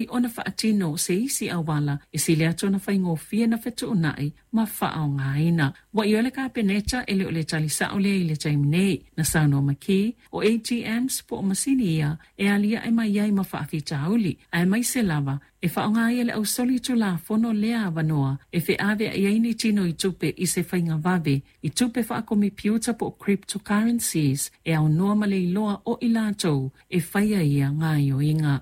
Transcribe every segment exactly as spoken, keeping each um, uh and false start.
ona whaatino se isi awala e si lea tona whaingo fia na whetu unai ma whaao ngaina. Wa i ole ka peneta ele ole tali sa ole i le taimine na sauno maki o A T Ms po o masini ia e alia e mai ai ma whaafita hauli ai mai se lava e whaao ngai ele au soli tu la fono lea vanoa e whi ave a iaini tino i tupe i se whainga vave i tupe whaakomi piuta po cryptocurrencies e au noa male loa o ilatou e whaia ia ngai o inga.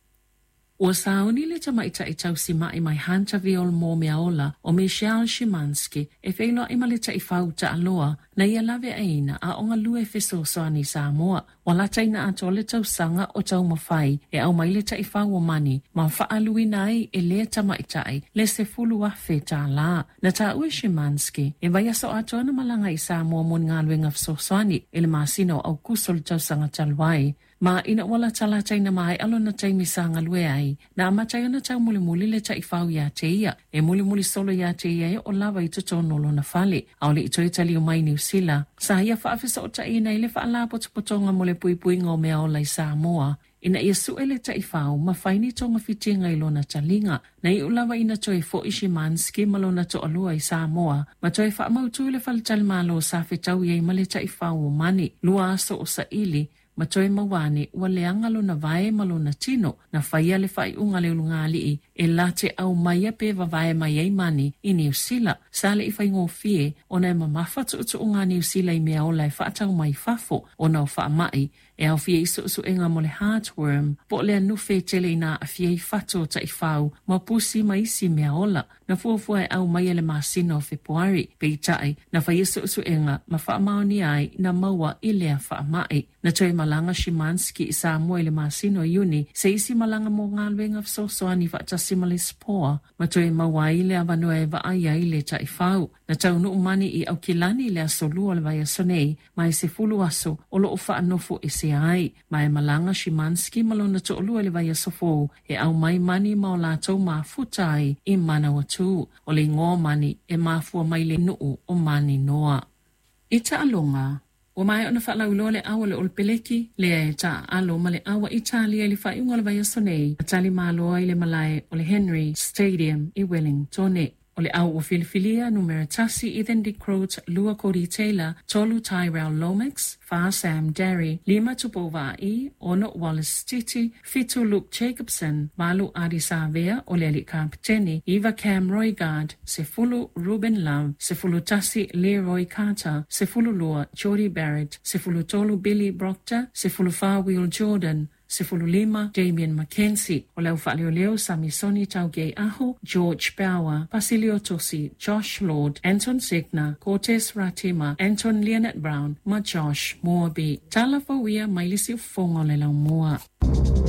Ua sauni le tamaita i tau si mai mai hanta viol mō mea ola o Michelle Szymanski e whailo i maleta i whauta aloa na ia lave aina a onga lue feso soani Samoa. Wala taina ato le tau sanga o tau mawhai e au maileta i whau o mani ma whaalui nai e le tamaita i le se fulu afe tā la. Na tā ue Szymanski e vai aso ato ana malanga i Samoa mon ngā luenga feso soani e le masino au kuso le tau sanga talwai. Ma ina wala talatai na mai alo na taimi sanga lue ai, na amatai ana tau muli muli le ta ifau ya te ia, e muli muli solo ya te ia e o lava i tuto nolo na fale, au le ito itali o mai New Zealand. Sa ia whaafisa o ta ina ile whaala potopotonga mole pui pui ngau mea o lai Samoa. Ina ia suele ta ifau, ma whaini tonga fitinga i lona talinga, na i ulawa ina toi fo ishi manski malona to alua i Samoa, ma toi wha mautu ile whalitali malo sa whetau iei male ta ifau o mani, lua aso o sa ili, ma toi mawane ua leanga lo na vae malo na tino na whaia le whai unga le ulunga alii e late au maia pe vae mai ei mani i New Zealand. Sale i whai ngō fie o na e mamawhatu utu unga New Zealand i mea ola e whaatau mai fafo o na o wha mai e au fie isu usu enga mo le heartworm po lea nufe tele ina a fie i whato ta i whau ma pusi ma isi mea ola na fuafua e au maia le masino o Februari pe i tai na whai isu usu enga ma wha maoni ai na maua i lea wha mai. Na toi malanga Szymanski i Samoa i le masino i uni se isi malanga mo ngā luenga fsosoani whaatasi le spoa ma toi maua i le avanua e wa aia i le ta i whau. Na tau nu umani i au kilani le asolua le vai asonei ma e se fulu aso o lo o wha anofo e se ai. Ma e malanga Szymanski malona to olua le vai asofo e au mai mani ma o lātou ma futai i mana watu. O le ngō mani e mafua mai le nuu o mani noa. I ta alonga, o mai ona whalauloa le awa le olpeleki, lea e ta alo ma le awa Italia le whaiunga le vai asonei, a tali maloa i le malae o le Henry Stadium i Wellington. O le au o Filifilia, numera tasi Ethan de Croat, Lua Cody Taylor, Tolu Tyrell Lomax, Fa Sam Derry, Lima Tupova I, Ono Wallace Titi, Fitu Luke Jacobson, Malu Adi Savea, o le ali kapiteni, Eva Cam Roygard, Sefulu Ruben Love, Sefulu Tasi Leroy Carter, Sefulu Lua Jody Barrett, Sefulu Tolu Billy Proctor, Sefulu Farwheel Jordan, Sefulu Lima, Damian Mackenzie, o leo whaleo leo Samisoni Taugei Aho, George Bauer, Basilio Tosi, Josh Lord, Anton Signa, Cortez Ratima, Anton Leonard Brown, ma Josh Moorby. Tala fawia mailisi ufongo le lau mua.